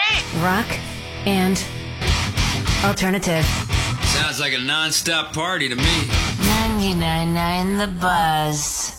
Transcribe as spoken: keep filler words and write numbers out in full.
Rock and alternative. Sounds like a non-stop party to me. ninety-nine point nine The Buzz.